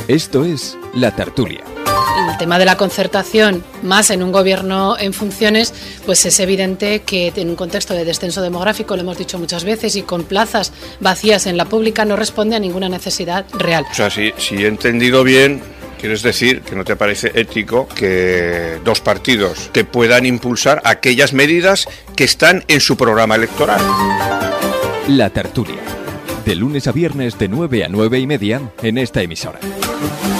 Esto es La Tertulia. El tema de la concertación, más en un gobierno en funciones, pues es evidente que en un contexto de descenso demográfico, lo hemos dicho muchas veces, y con plazas vacías en la pública, no responde a ninguna necesidad real. O sea, si he entendido bien, quieres decir que no te parece ético que dos partidos te puedan impulsar aquellas medidas que están en su programa electoral. La Tertulia, de lunes a viernes de 9 a 9:30 en esta emisora.